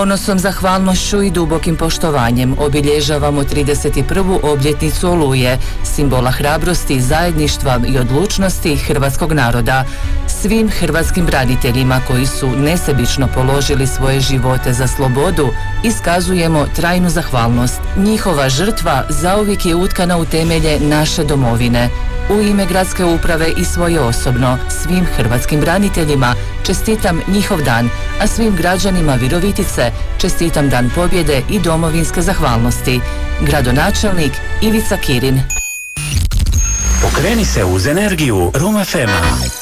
Ponosom, zahvalnošću i dubokim poštovanjem obilježavamo 31. obljetnicu Oluje, simbola hrabrosti, zajedništva i odlučnosti hrvatskog naroda. Svim hrvatskim braniteljima koji su nesebično položili svoje živote za slobodu iskazujemo trajnu zahvalnost. Njihova žrtva zauvijek je utkana u temelje naše domovine. U ime gradske uprave i svoje osobno, svim hrvatskim braniteljima čestitam njihov dan, a svim građanima Virovitice čestitam Dan pobjede i domovinske zahvalnosti. Gradonačelnik Ivica Kirin. Pokreni se uz energiju Room FM-a.